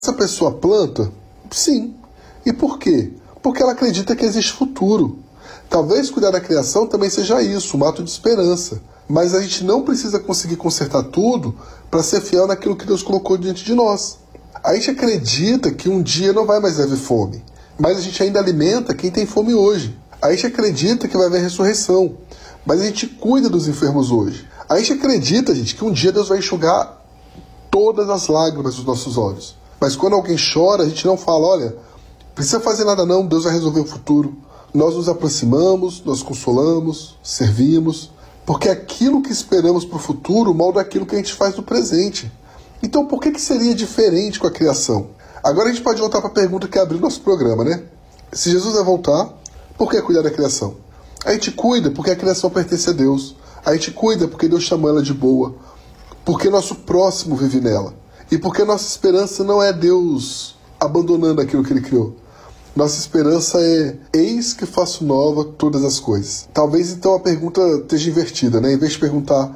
Essa pessoa planta? Sim. E por quê? Porque ela acredita que existe futuro. Talvez cuidar da criação também seja isso, um ato de esperança. Mas a gente não precisa conseguir consertar tudo para ser fiel naquilo que Deus colocou diante de nós. A gente acredita que um dia não vai mais haver fome, mas a gente ainda alimenta quem tem fome hoje. A gente acredita que vai haver ressurreição, mas a gente cuida dos enfermos hoje. A gente acredita, gente, que um dia Deus vai enxugar todas as lágrimas dos nossos olhos. Mas quando alguém chora, a gente não fala, olha, precisa fazer nada não, Deus vai resolver o futuro. Nós nos aproximamos, nós consolamos, servimos, porque aquilo que esperamos para o futuro molda aquilo que a gente faz no presente. Então por que seria diferente com a criação? Agora a gente pode voltar para a pergunta que abriu nosso programa, né? Se Jesus vai voltar, por que cuidar da criação? A gente cuida porque a criação pertence a Deus. A gente cuida porque Deus chamou ela de boa. Porque nosso próximo vive nela. E porque nossa esperança não é Deus abandonando aquilo que Ele criou. Nossa esperança é: eis que faço nova todas as coisas. Talvez então a pergunta esteja invertida, né? Em vez de perguntar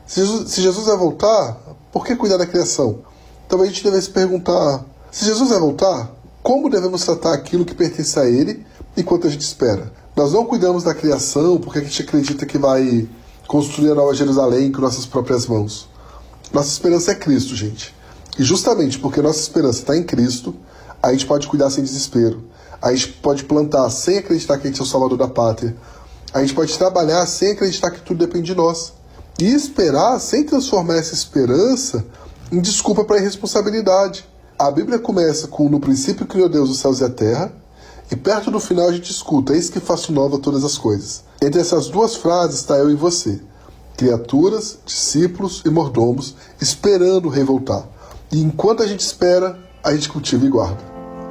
se Jesus vai voltar, por que cuidar da criação? Talvez a gente devesse perguntar: se Jesus vai voltar, como devemos tratar aquilo que pertence a Ele enquanto a gente espera? Nós não cuidamos da criação porque a gente acredita que vai construir a Nova Jerusalém com nossas próprias mãos. Nossa esperança é Cristo, gente. E justamente porque nossa esperança está em Cristo, a gente pode cuidar sem desespero. A gente pode plantar sem acreditar que a gente é o salvador da pátria. A gente pode trabalhar sem acreditar que tudo depende de nós. E esperar sem transformar essa esperança em desculpa para a irresponsabilidade. A Bíblia começa com: no princípio criou Deus os céus e a terra, e perto do final a gente escuta: eis que faço nova todas as coisas. Entre essas duas frases está eu e você, criaturas, discípulos e mordomos, esperando o rei voltar. E enquanto a gente espera, a gente cultiva e guarda.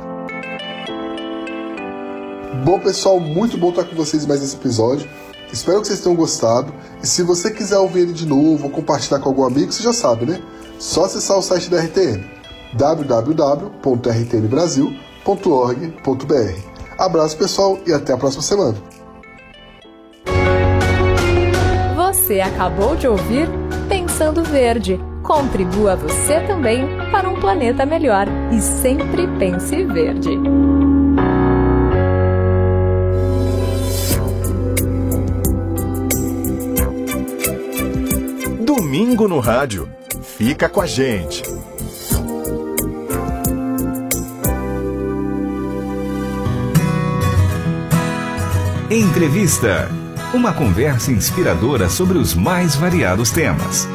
Bom, pessoal, muito bom estar com vocês mais nesse episódio. Espero que vocês tenham gostado. E se você quiser ouvir ele de novo ou compartilhar com algum amigo, você já sabe, né? Só acessar o site da RTN, www.rtnbrasil.org.br. Abraço, pessoal, e até a próxima semana. Você acabou de ouvir Pensando Verde. Contribua você também para um planeta melhor. E sempre pense verde. Domingo no Rádio. Fica com a gente. Entrevista. Uma conversa inspiradora sobre os mais variados temas.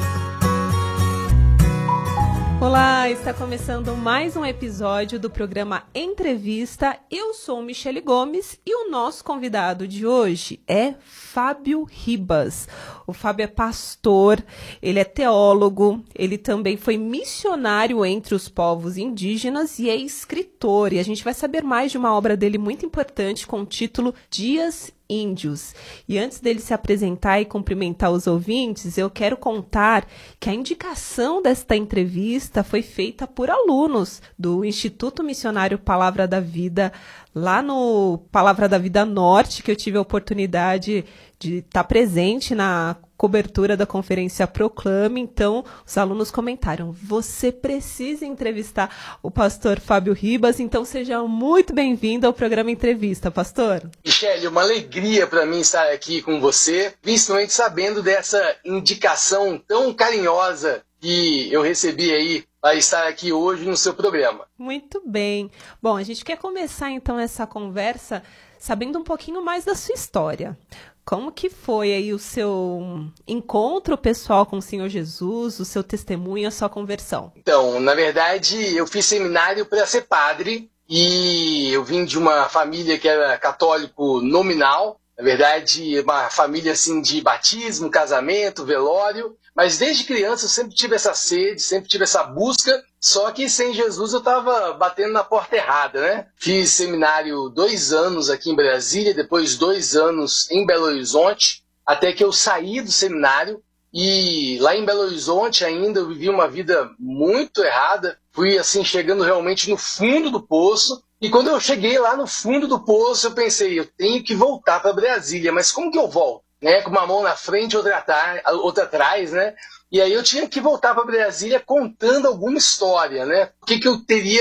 Olá, está começando mais um episódio do programa Entrevista. Eu sou Michele Gomes e o nosso convidado de hoje é Fábio Ribas. O Fábio é pastor, ele é teólogo, ele também foi missionário entre os povos indígenas e é escritor. E a gente vai saber mais de uma obra dele muito importante com o título Dias Índios. E antes dele se apresentar e cumprimentar os ouvintes, eu quero contar que a indicação desta entrevista foi feita por alunos do Instituto Missionário Palavra da Vida, lá no Palavra da Vida Norte, que eu tive a oportunidade de estar presente na cobertura da conferência Proclame. Então, os alunos comentaram: você precisa entrevistar o pastor Fábio Ribas. Então, seja muito bem-vindo ao programa Entrevista, pastor. Michele, uma alegria para mim estar aqui com você, principalmente sabendo dessa indicação tão carinhosa que eu recebi aí para estar aqui hoje no seu programa. Muito bem. Bom, a gente quer começar então essa conversa sabendo um pouquinho mais da sua história. Como que foi aí o seu encontro pessoal com o Senhor Jesus, o seu testemunho, a sua conversão? Então, na verdade, eu fiz seminário para ser padre e eu vim de uma família que era católico nominal. Na verdade, uma família assim de batismo, casamento, velório. Mas desde criança eu sempre tive essa sede, sempre tive essa busca. Só que sem Jesus eu estava batendo na porta errada, né? Fiz seminário 2 anos aqui em Brasília, depois 2 anos em Belo Horizonte, até que eu saí do seminário. E lá em Belo Horizonte ainda eu vivi uma vida muito errada. Fui assim chegando realmente no fundo do poço. E quando eu cheguei lá no fundo do poço, eu pensei: eu tenho que voltar para Brasília. Mas como que eu volto? né, com uma mão na frente e outra atrás, né? E aí eu tinha que voltar para Brasília contando alguma história, né? O que eu teria